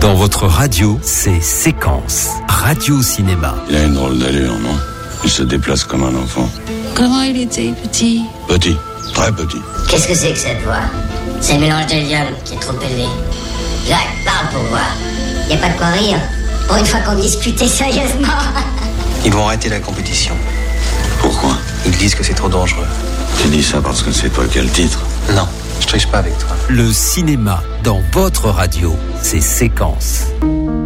Dans votre radio, c'est Séquence. Radio-cinéma. Il a une drôle d'allure, non? Il se déplace comme un enfant. Comment il était, petit? Petit, très petit. Qu'est-ce que c'est que cette voix? C'est le mélange de l'idiome qui est trop élevé. Jacques, parle pour voir. Y a pas de quoi rire. Pour une fois qu'on discutait sérieusement. Ils vont arrêter la compétition. Pourquoi? Ils disent que c'est trop dangereux. Tu dis ça parce que c'est toi qui as le titre. Non, je triche pas avec toi. Le cinéma dans votre radio, c'est Séquence.